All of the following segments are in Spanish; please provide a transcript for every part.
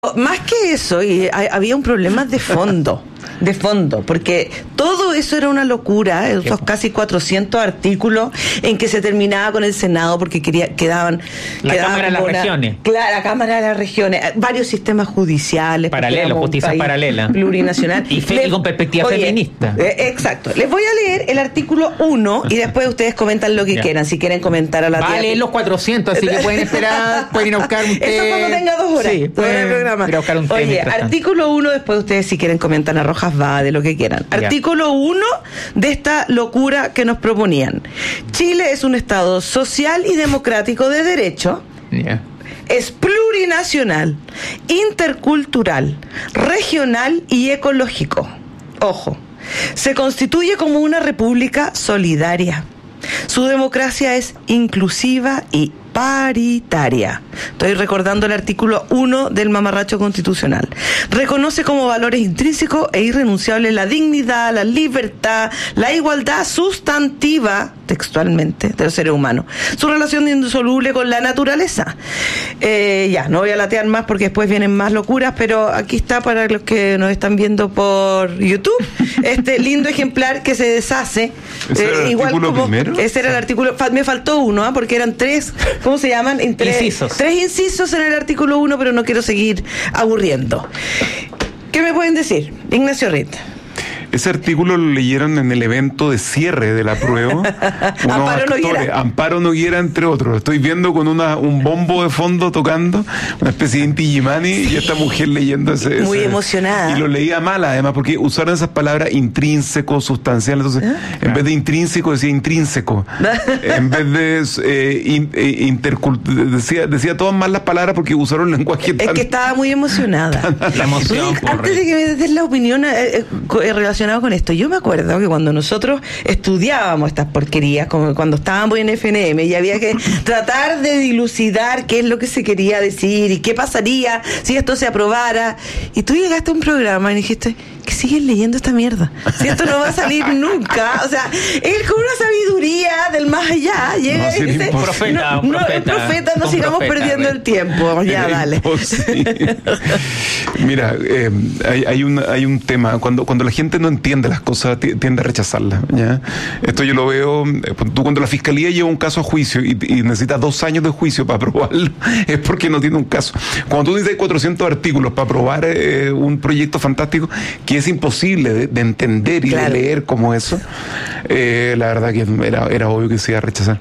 Más que eso, había un problema de fondo, porque todo eso era una locura, esos casi 400 artículos en que se terminaba con el Senado porque quedaban Cámara de las Regiones. Claro, la Cámara de las Regiones, varios sistemas judiciales. Paralelo, justicia paralela. Plurinacional. y con perspectiva feminista. Exacto. Les voy a leer el artículo 1 y después ustedes comentan lo que quieran, si quieren comentar a la tía. Vale, los 400, así que pueden esperar, pueden ir a buscar un té. Eso cuando tenga 2 horas. Sí, pueden ir a buscar un té. Oye, artículo 1, después ustedes si quieren comentar a Rojas va de lo que quieran. Artículo 1 de esta locura que nos proponían. Chile es un Estado social y democrático de derecho. Es plurinacional, intercultural, regional y ecológico. Ojo, se constituye como una república solidaria. Su democracia es inclusiva y paritaria. Estoy recordando el artículo 1 del mamarracho constitucional. Reconoce como valores intrínsecos e irrenunciables la dignidad, la libertad, la igualdad sustantiva, textualmente, de los seres humanos. Su relación indisoluble con la naturaleza. No voy a latear más porque después vienen más locuras, pero aquí está para los que nos están viendo por YouTube, este lindo ejemplar que se deshace. ¿Ese era el artículo primero? Ese era el artículo, me faltó uno, porque eran 3, ¿cómo se llaman? Incisos. 3 incisos en el artículo 1, pero no quiero seguir aburriendo. ¿Qué me pueden decir? Ignacio Rita. Ese artículo lo leyeron en el evento de cierre de la prueba. Amparo Noguera, entre otros. Estoy viendo con un bombo de fondo tocando, una especie de Inti Illimani, y esta mujer leyendo ese. Muy emocionada. Y lo leía mal, además, porque usaron esas palabras intrínseco, sustancial. Entonces, en vez de intrínseco, decía intrínseco. En vez de decía todas mal las palabras porque usaron un lenguaje tan. Es que estaba muy emocionada. La emoción. Antes de que me des la opinión relacionada con esto, yo me acuerdo que cuando nosotros estudiábamos estas porquerías, como cuando estábamos en FNM, y había que tratar de dilucidar qué es lo que se quería decir y qué pasaría si esto se aprobara, y tú llegaste a un programa y dijiste que siguen leyendo esta mierda, si esto no va a salir nunca, o sea, él con una sabiduría del más allá llega y dice, profeta, no sigamos perdiendo el tiempo, ya dale. Mira, hay un tema, cuando la gente no entiende las cosas, tiende a rechazarlas, ¿ya? Esto yo lo veo, tú cuando la fiscalía lleva un caso a juicio y necesita 2 años de juicio para aprobarlo, es porque no tiene un caso. Cuando tú dices 400 artículos para aprobar un proyecto fantástico que es imposible de entender y de leer como eso, la verdad que era obvio que se iba a rechazar.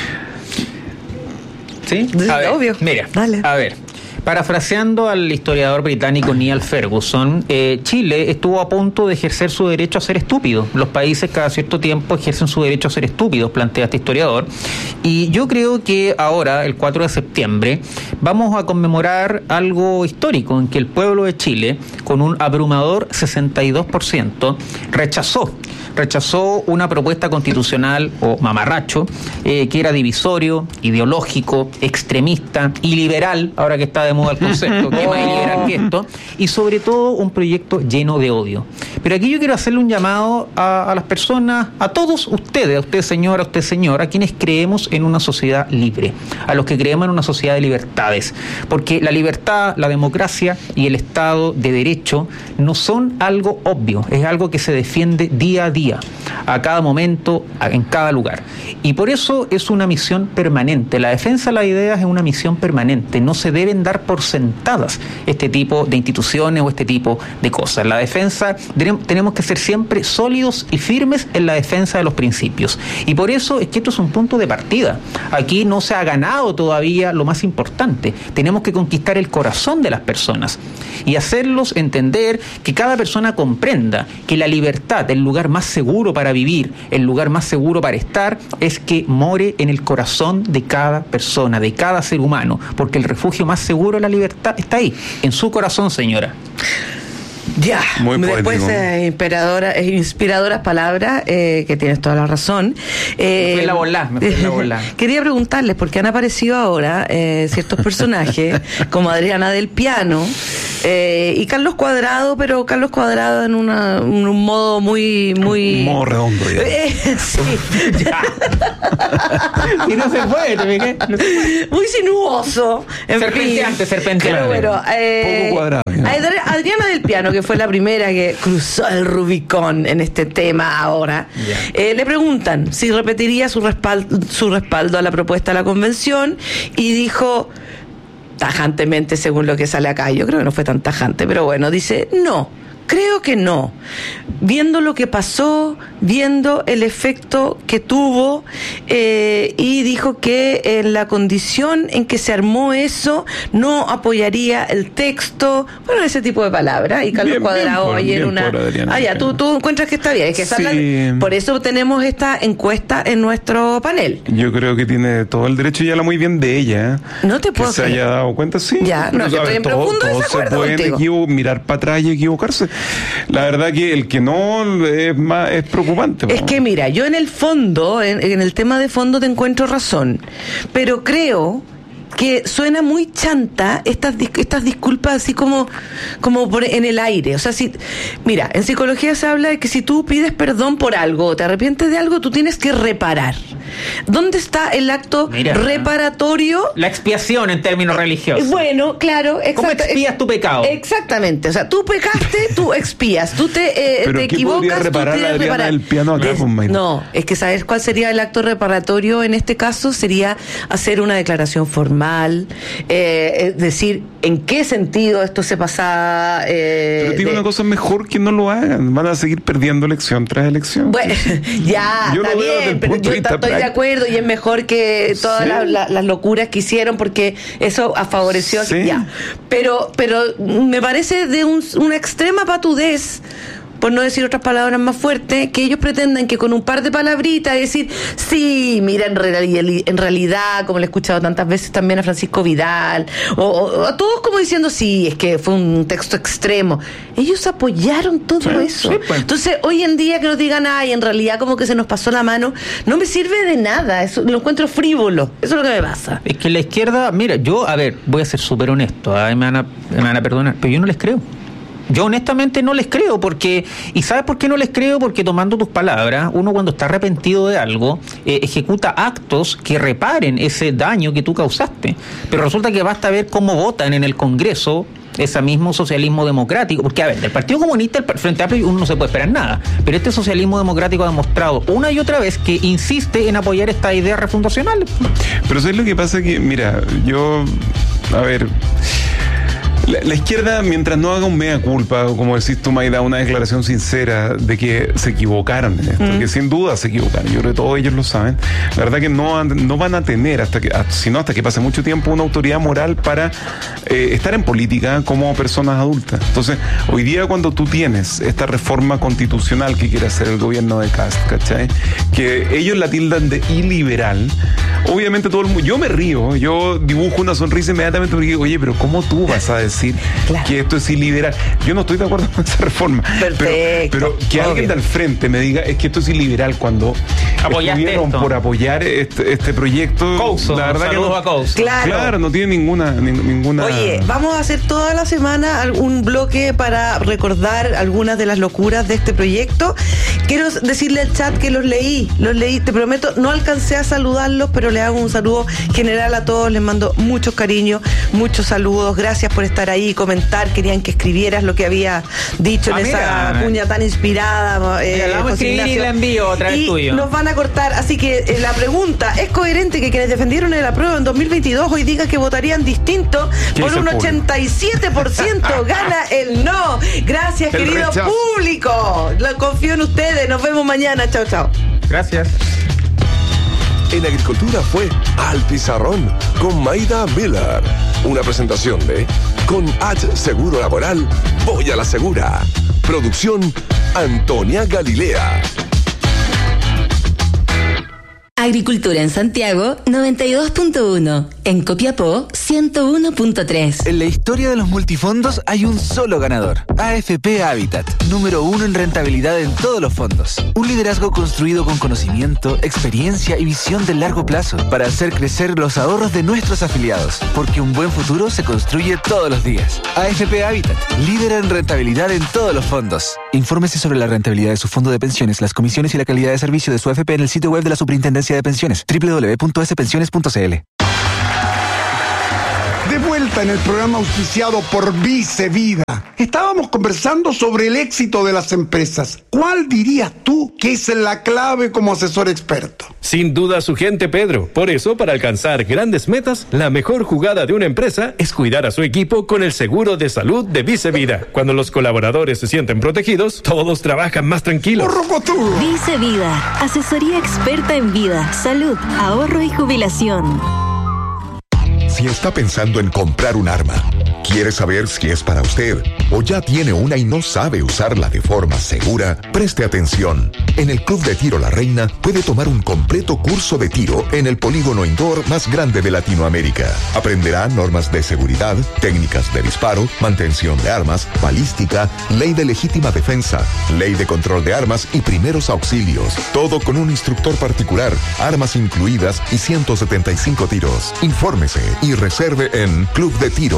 ¿Sí? Obvio. Mira, dale. A ver. Parafraseando al historiador británico Neil Ferguson, Chile estuvo a punto de ejercer su derecho a ser estúpido. Los países cada cierto tiempo ejercen su derecho a ser estúpidos, plantea este historiador. Y yo creo que ahora, el 4 de septiembre, vamos a conmemorar algo histórico en que el pueblo de Chile, con un abrumador 62%, rechazó una propuesta constitucional o mamarracho que era divisorio, ideológico, extremista y liberal, ahora que está de moda el concepto, que más liberal que esto, y sobre todo un proyecto lleno de odio. Pero aquí yo quiero hacerle un llamado a las personas, a todos ustedes, a usted señora, a usted señor, a quienes creemos en una sociedad libre, a los que creemos en una sociedad de libertades, porque la libertad, la democracia y el Estado de Derecho no son algo obvio, es algo que se defiende día a día, a cada momento, en cada lugar. Y por eso es una misión permanente. La defensa de las ideas es una misión permanente. No se deben dar por sentadas este tipo de instituciones o este tipo de cosas. La defensa, tenemos que ser siempre sólidos y firmes en la defensa de los principios. Y por eso es que esto es un punto de partida. Aquí no se ha ganado todavía lo más importante. Tenemos que conquistar el corazón de las personas y hacerlos entender, que cada persona comprenda que la libertad, el lugar más seguro para vivir, el lugar más seguro para estar, es que more en el corazón de cada persona, de cada ser humano, porque el refugio más seguro de la libertad está ahí, en su corazón, señora. Ya, muy después inspiradoras palabras, que tienes toda la razón. Me fue la bola. Quería preguntarles, porque han aparecido ahora ciertos personajes, como Adriana del Piano, Y Carlos Cuadrado, pero Carlos Cuadrado en un modo muy... Un modo redondo. Sí. Y no se puede, ¿te fijé? Muy sinuoso. Serpenteante. Pero bueno, Poco cuadrado. Adriana del Piano, que fue la primera que cruzó el Rubicón en este tema ahora, le preguntan si repetiría su respaldo a la propuesta de la convención, y dijo tajantemente, según lo que sale acá, yo creo que no fue tan tajante, pero bueno, dice no. Creo que no. Viendo lo que pasó, viendo el efecto que tuvo, y dijo que en la condición en que se armó eso, no apoyaría el texto, bueno, ese tipo de palabras. Y Carlos Cuadrado ayer tú encuentras que está bien. Es que sí. Por eso tenemos esta encuesta en nuestro panel. Yo creo que tiene todo el derecho, y habla muy bien de ella. No te puedo que se haya dado cuenta, sí. Ya, no, yo estoy en profundo desacuerdo se pueden contigo. mirar para atrás y equivocarse. La verdad que el que no es preocupante. Es que mira, yo en el fondo, en el tema de fondo te encuentro razón, pero creo que suena muy chanta estas disculpas así como en el aire. O sea, mira, en psicología se habla de que si tú pides perdón por algo o te arrepientes de algo, tú tienes que reparar. ¿Dónde está el acto reparatorio? La expiación en términos religiosos. Bueno, claro. ¿Cómo expías tu pecado? Exactamente. O sea, tú pecaste, tú expías. Tú te equivocas, tú tienes que reparar. El piano acá, No, es que ¿sabes cuál sería el acto reparatorio en este caso? Sería hacer una declaración formal, es decir, en qué sentido esto se pasa. Pero te digo una cosa, mejor que no lo hagan. Van a seguir perdiendo elección tras elección. Bueno, ya, yo está bien, pero yo estoy de acuerdo, y es mejor que todas las locuras que hicieron, porque eso favoreció. Sí. Ya. Pero me parece de una extrema patudez, por no decir otras palabras más fuertes, que ellos pretendan que con un par de palabritas decir, sí, mira, en realidad, como le he escuchado tantas veces también a Francisco Vidal, o a todos como diciendo, sí, es que fue un texto extremo. Ellos apoyaron todo eso. Sí, pues. Entonces, hoy en día que nos digan, ay, en realidad como que se nos pasó la mano, no me sirve de nada, eso lo encuentro frívolo. Eso es lo que me pasa. Es que la izquierda, mira, yo, voy a ser súper honesto, me van a perdonar, pero yo no les creo. Yo honestamente no les creo, porque, ¿y sabes por qué no les creo? Porque, tomando tus palabras, uno cuando está arrepentido de algo, ejecuta actos que reparen ese daño que tú causaste. Pero resulta que basta ver cómo votan en el Congreso ese mismo socialismo democrático, porque a ver, del Partido Comunista, el Frente Amplio, uno no se puede esperar nada, pero este socialismo democrático ha demostrado una y otra vez que insiste en apoyar esta idea refundacional. Pero ¿sabes lo que pasa? Que, mira, la izquierda, mientras no haga un mea culpa, o como decís tú, Maida, una declaración sincera de que se equivocaron en esto, que sin duda se equivocaron, yo creo que todos ellos lo saben, la verdad que no van a tener, sino hasta que pase mucho tiempo, una autoridad moral para estar en política como personas adultas. Entonces, hoy día cuando tú tienes esta reforma constitucional que quiere hacer el gobierno de Kast, ¿cachai? Que ellos la tildan de iliberal, obviamente todo el mundo, yo me río, yo dibujo una sonrisa inmediatamente porque digo, oye, pero ¿cómo tú vas a decir que esto es iliberal? Yo no estoy de acuerdo con esa reforma. Pero que alguien del frente me diga es que esto es iliberal cuando estuvieron por apoyar este proyecto. Couso, la verdad saludos que no, a Couso. Claro, no tiene ninguna. Oye, vamos a hacer toda la semana algún bloque para recordar algunas de las locuras de este proyecto. Quiero decirle al chat que los leí, te prometo, no alcancé a saludarlos, pero les hago un saludo general a todos, les mando muchos cariños, muchos saludos, gracias por estar ahí, comentar, querían que escribieras lo que había dicho en esa cuña tan inspirada. La vamos a escribir y la envío otra vez tuyo. Nos van a cortar, así que la pregunta, ¿es coherente que quienes defendieron el apruebo en 2022 hoy digan que votarían distinto? Por un 87% gana el no. Gracias, querido público. Lo confío en ustedes. Nos vemos mañana. Chao, chao. Gracias. En Agricultura fue Al Pizarrón con Maida Miller. Una presentación de Con H Seguro Laboral, voy a la segura. Producción Antonia Galilea. Agricultura en Santiago 92.1 En Copiapó, 101.3. En la historia de los multifondos hay un solo ganador. AFP Habitat, número 1 en rentabilidad en todos los fondos. Un liderazgo construido con conocimiento, experiencia y visión de largo plazo para hacer crecer los ahorros de nuestros afiliados. Porque un buen futuro se construye todos los días. AFP Habitat, líder en rentabilidad en todos los fondos. Infórmese sobre la rentabilidad de su fondo de pensiones, las comisiones y la calidad de servicio de su AFP en el sitio web de la Superintendencia de Pensiones, www.spensiones.cl. De vuelta en el programa auspiciado por Vice Vida. Estábamos conversando sobre el éxito de las empresas. ¿Cuál dirías tú que es la clave como asesor experto? Sin duda su gente, Pedro. Por eso, para alcanzar grandes metas, la mejor jugada de una empresa es cuidar a su equipo con el seguro de salud de Vice Vida. Cuando los colaboradores se sienten protegidos, todos trabajan más tranquilos. Vice Vida, asesoría experta en vida, salud, ahorro y jubilación. Si está pensando en comprar un arma, quiere saber si es para usted o ya tiene una y no sabe usarla de forma segura, preste atención. En el Club de Tiro La Reina puede tomar un completo curso de tiro en el polígono indoor más grande de Latinoamérica. Aprenderá normas de seguridad, técnicas de disparo, mantención de armas, balística, ley de legítima defensa, ley de control de armas y primeros auxilios. Todo con un instructor particular, armas incluidas y 175 tiros. Infórmese y reserve en Club de Tiro